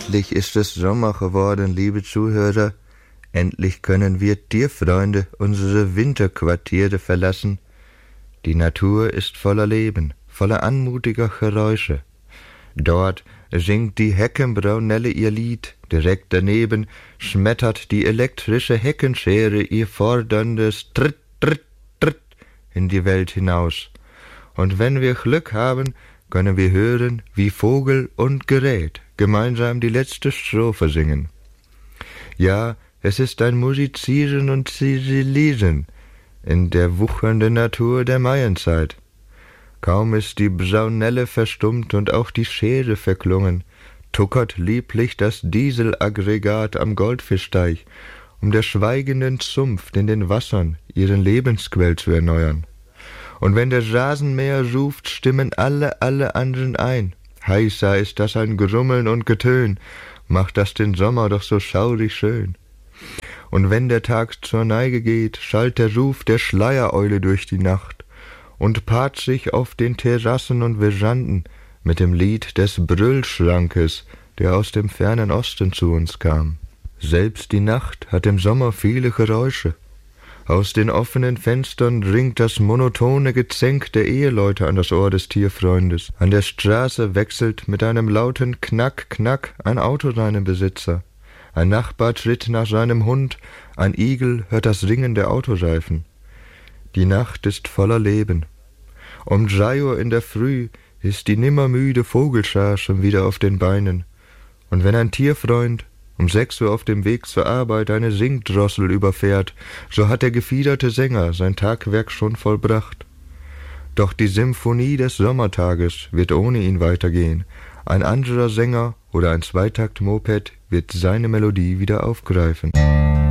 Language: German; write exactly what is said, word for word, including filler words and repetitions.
Endlich ist es Sommer geworden, liebe Zuhörer. Endlich können wir Tierfreunde unsere Winterquartiere verlassen. Die Natur ist voller Leben, voller anmutiger Geräusche. Dort singt die Heckenbraunelle ihr Lied, direkt daneben schmettert die elektrische Heckenschere ihr forderndes Tritt, Tritt, Tritt in die Welt hinaus. Und wenn wir Glück haben, können wir hören, wie Vogel und Gerät gemeinsam die letzte Strophe singen. Ja, es ist ein Musizieren und Zisilisen in der wuchernden Natur der Maienzeit. Kaum ist die Braunelle verstummt und auch die Schere verklungen, tuckert lieblich das Dieselaggregat am Goldfischteich, um der schweigenden Zunft in den Wassern ihren Lebensquell zu erneuern. Und wenn der Rasenmäher ruft, stimmen alle, alle anderen ein. Heißer ist das ein Grummeln und Getön, macht das den Sommer doch so schaurig schön. Und wenn der Tag zur Neige geht, schallt der Ruf der Schleiereule durch die Nacht und paart sich auf den Terrassen und Veranden mit dem Lied des Brüllschrankes, der aus dem fernen Osten zu uns kam. Selbst die Nacht hat im Sommer viele Geräusche. Aus den offenen Fenstern dringt das monotone Gezänk der Eheleute an das Ohr des Tierfreundes. An der Straße wechselt mit einem lauten Knack, Knack ein Auto seinen Besitzer. Ein Nachbar tritt nach seinem Hund, ein Igel hört das Ringen der Autoreifen. Die Nacht ist voller Leben. Um drei Uhr in der Früh ist die nimmermüde Vogelschar schon wieder auf den Beinen. Und wenn ein Tierfreund um sechs Uhr auf dem Weg zur Arbeit eine Singdrossel überfährt, so hat der gefiederte Sänger sein Tagwerk schon vollbracht. Doch die Symphonie des Sommertages wird ohne ihn weitergehen. Ein anderer Sänger oder ein Zweitakt-Moped wird seine Melodie wieder aufgreifen.